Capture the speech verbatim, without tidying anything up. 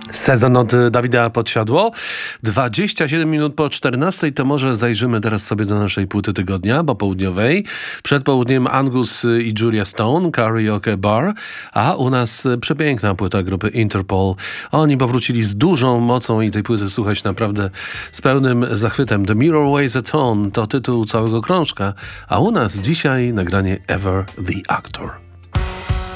Sezon od Dawida Podsiadło. dwadzieścia siedem minut po czternastej, to może zajrzymy teraz sobie do naszej płyty tygodnia popołudniowej. Przed południem Angus i Julia Stone, Karaoke Bar, a u nas przepiękna płyta grupy Interpol. Oni powrócili z dużą mocą i tej płyty słuchać naprawdę z pełnym zachwytem. The Mirror Weighs a Ton to tytuł całego krążka, a u nas dzisiaj nagranie Ever the Actor.